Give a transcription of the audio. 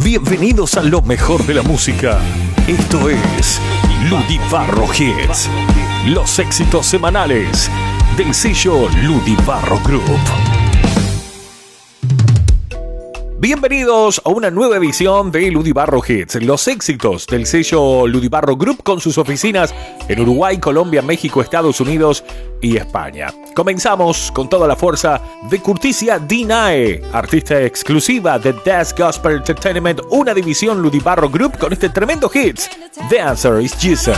Bienvenidos a lo mejor de la música. Esto es Ludibarro Hits, los éxitos semanales del sello Ludibarro Group. Bienvenidos a una nueva edición de Ludibarro Hits, los éxitos del sello Ludibarro Group con sus oficinas en Uruguay, Colombia, México, Estados Unidos y España. Comenzamos con toda la fuerza de Curticia Dinae, artista exclusiva de Dance Gospel Entertainment, una división Ludibarro Group con este tremendo hit, The Answer is Jesus.